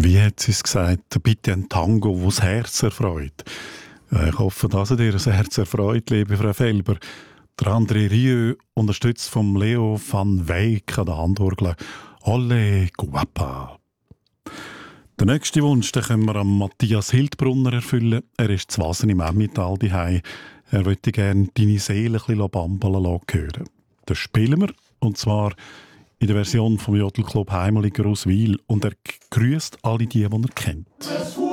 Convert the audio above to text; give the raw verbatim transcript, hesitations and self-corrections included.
Wie hat sie es gesagt? Bitte ein Tango, wo das Herz erfreut. Äh, Ich hoffe, dass er dir das Herz erfreut, liebe Frau Felber. Der André Rieu, unterstützt vom Leo van Weyck an der Handorgel. Olle guapa. Der nächste Wunsch, den können wir am Matthias Hildbrunner erfüllen. Er ist zu Wasen im Emmental daheim. Er möchte gerne «Deine Seele» ein bisschen bambeln hören. Das spielen wir, und zwar in der Version vom Jodelclub Heimeliger aus Wil. Und er grüßt alle die, die er kennt.